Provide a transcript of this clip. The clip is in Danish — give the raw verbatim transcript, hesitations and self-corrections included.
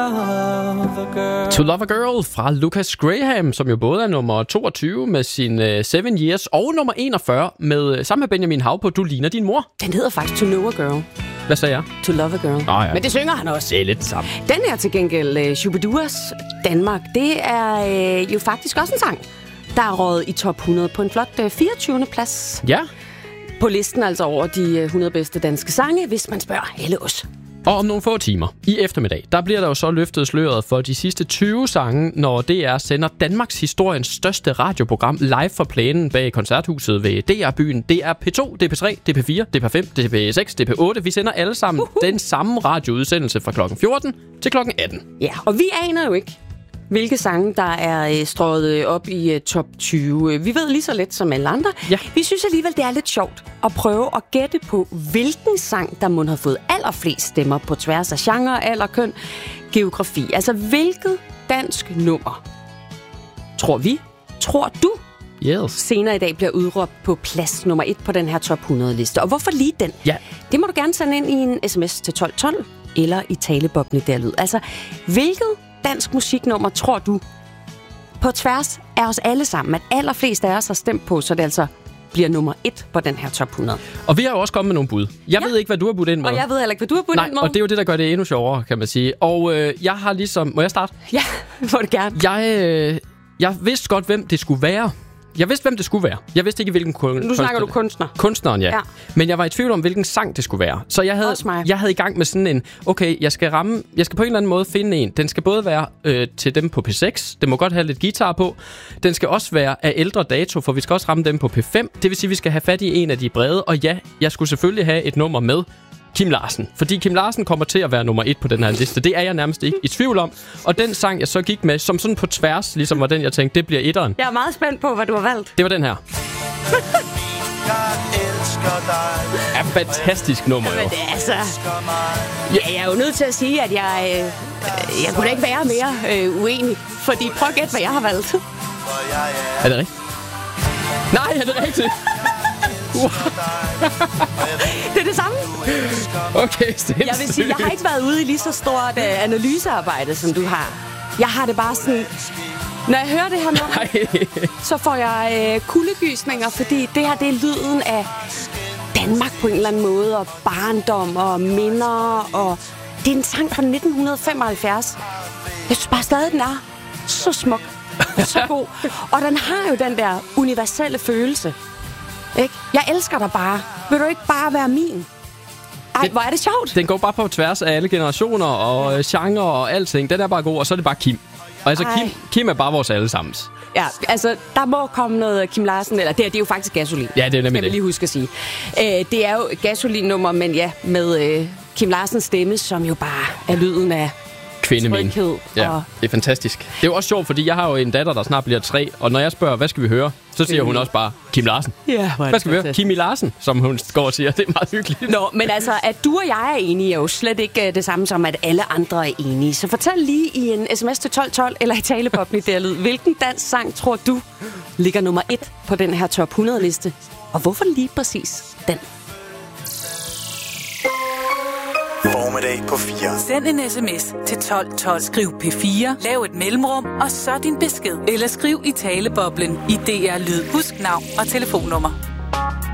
To Love a Girl fra Lucas Graham, som jo både er nummer toogtyve med sin uh, Seven Years, og nummer enogfyrre med, sammen med Benjamin Hav på Du ligner din mor. Den hedder faktisk To Know a Girl. Hvad sagde jeg? To Love a Girl. Oh, ja. Men det synger han også. Det er lidt sammen. Den er til gengæld uh, Shubiduas Danmark. Det er uh, jo faktisk også en sang, der er røget i top hundrede på en flot uh, fireogtyvende plads. Ja. På listen altså over de hundrede bedste danske sange, hvis man spørger alle os. Og om nogle få timer i eftermiddag, der bliver der jo så løftet sløret for de sidste tyve sange, når D R sender Danmarks historiens største radioprogram live fra plænen bag koncerthuset ved D R-byen. Det er P to, det er P tre, det er P fire, det er P fem, det er P seks, det er P otte. Vi sender alle sammen uh-huh. den samme radioudsendelse fra klokken fjorten til klokken atten. Ja, og vi aner jo ikke, hvilke sange, der er strøget op i uh, top tyve. Vi ved lige så let som alle andre. Ja. Vi synes alligevel, det er lidt sjovt at prøve at gætte på, hvilken sang, der må have fået allerflest stemmer på tværs af genre, alder, køn, geografi. Altså, hvilket dansk nummer, tror vi, tror du, yes. senere i dag bliver udråbt på plads nummer et på den her top hundrede-liste. Og hvorfor lige den? Ja. Det må du gerne sende ind i en sms til tolv tolv, eller i talebobne der lyd. Altså, hvilket dansk musiknummer tror du på tværs af os alle sammen, at allerflest af os har stemt på, så det altså bliver nummer et på den her top hundrede. Og vi har jo også kommet med nogle bud. Jeg ja. ved ikke, hvad du har budt ind med. Og jeg ved heller ikke, hvad du har budt Nej, ind med. og det er jo det, der gør det endnu sjovere, kan man sige. Og øh, jeg har ligesom... Må jeg starte? Ja, må du gerne. Jeg, øh, jeg vidste godt, hvem det skulle være. Jeg vidste, hvem det skulle være. Jeg vidste ikke, hvilken kunstner. Nu snakker du kunstner. Kunstneren, ja. ja. Men jeg var i tvivl om, hvilken sang det skulle være. Så jeg havde, jeg havde i gang med sådan en, okay, jeg skal ramme, jeg skal på en eller anden måde finde en. Den skal både være øh, til dem på P seks, det må godt have lidt guitar på. Den skal også være af ældre dato, for vi skal også ramme dem på P fem. Det vil sige, vi skal have fat i en af de brede. Og ja, jeg skulle selvfølgelig have et nummer med Kim Larsen. Fordi Kim Larsen kommer til at være nummer et på den her liste. Det er jeg nærmest ikke i tvivl om. Og den sang, jeg så gik med, som sådan på tværs, ligesom var den, jeg tænkte, det bliver etteren. Jeg er meget spændt på, hvad du har valgt. Det var den her. Ja, fantastisk nummer, jo. Men det er altså... Ja, jeg er jo nødt til at sige, at jeg... Øh, jeg kunne da ikke være mere øh, uenig. Fordi prøv at gætte, hvad jeg har valgt. Er det rigtigt? Nej, er det rigtigt? Det er det samme. Okay, sindssygt. Jeg vil sige, jeg har ikke været ude i lige så stort uh, analysearbejde, som du har. Jeg har det bare sådan... Når jeg hører det her nummer, så får jeg uh, kuldegysninger, fordi det her, det er lyden af Danmark på en eller anden måde, og barndom og minder, og det er en sang fra nitten femoghalvfjerds. Jeg synes bare stadig, den er så smuk, så god. Og den har jo den der universelle følelse. Ikke? Jeg elsker dig bare. Vil du ikke bare være min? Ej, den, hvor er det sjovt. Den går bare på tværs af alle generationer og ja. genre og alting. Den er bare god, og så er det bare Kim. Og altså, Kim, Kim er bare vores allesammens. Ja, altså, der må komme noget Kim Larsen, eller det, det er jo faktisk Gasolin. Ja, det er nemlig det. Kan vi lige huske at sige. Øh, det er jo Gasolin-nummer, men ja, med øh, Kim Larsens stemme, som jo bare er lyden af tryghed. Ja, og... det er fantastisk. Det er jo også sjovt, fordi jeg har jo en datter, der snart bliver tre, og når jeg spørger, hvad skal vi høre, så siger hun også bare, Kim Larsen. Ja, hvad skal vi høre? Kimi Larsen, som hun går og siger. Det er meget hyggeligt. Nå, men altså, at du og jeg er enige, er jo slet ikke det samme som, at alle andre er enige. Så fortæl lige i en sms til tolv tolv, eller i talebobben i derlyd, hvilken dansk sang tror du ligger nummer et på den her top hundrede-liste? Og hvorfor lige præcis den? Formiddag på fire. Send en sms til tolv tolv. Skriv P fire, lav et mellemrum, og så din besked. Eller skriv i taleboblen i D R Lyd. Husk navn og telefonnummer.